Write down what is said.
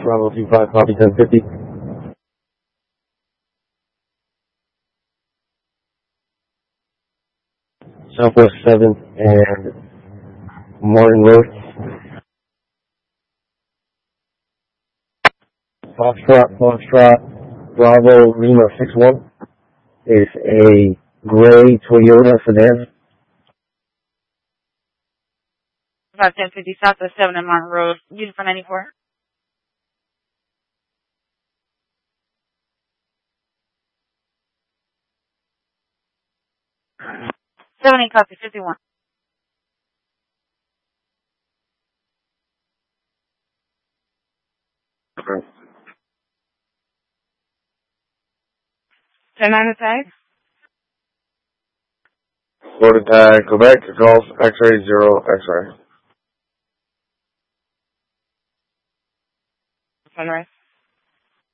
Bravo 25, copy 1050. Southwest 7 and Martin Road. Foxtrot, Bravo Lima 61 is a gray Toyota sedan. 1050 Southwest 7 and Martin Road, unit for 94. 70 copy 51. Okay. 10-9 the tag. Loaded tag, Quebec, Golf, X-ray, 0, X-ray. Sunrise.